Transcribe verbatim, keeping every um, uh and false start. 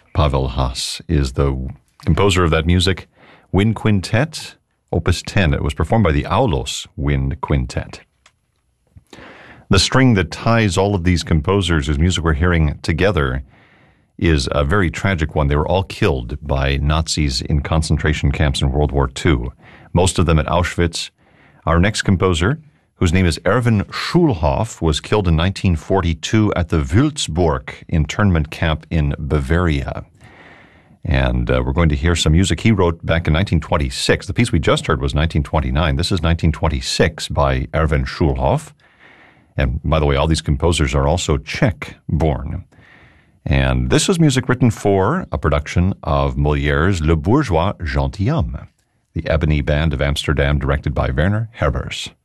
Pavel Haas is the composer of that music. Wind Quintet, Opus ten. It was performed by the Aulos Wind Quintet. The string that ties all of these composers whose music we're hearing together is a very tragic one. They were all killed by Nazis in concentration camps in World War Two, most of them at Auschwitz. Our next composer, whose name is Erwin Schulhoff, was killed in nineteen forty-two at the Wülzburg internment camp in Bavaria. And uh, we're going to hear some music he wrote back in nineteen twenty-six. The piece we just heard was nineteen twenty-nine. This is nineteen twenty-six by Erwin Schulhoff. And by the way, all these composers are also Czech-born. And this was music written for a production of Molière's Le Bourgeois Gentilhomme, the Ebony Band of Amsterdam, directed by Werner Herbers.